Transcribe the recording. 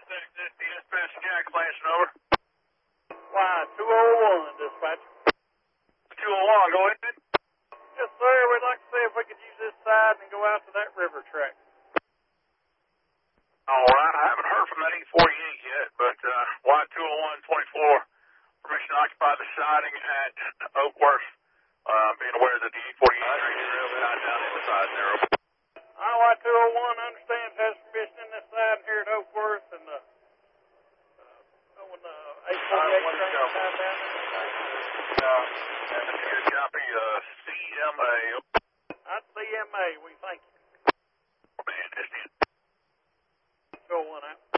This dispatch Jack Lansing over. Y201, dispatch. 201, go ahead. Yes, sir. We'd like to see if we could use this side and go out to that river track. All right, I haven't heard from that 848 yet, but Y201-24, permission to occupy the siding at Oakworth, being aware that the 848 trail tied down in the side there. Y201 understands has permission in this side here at Oakworth, and when 848 train tied down in the side. And if you could copy CMA. That's CMA. We thank you. Man, that's it. 201 out.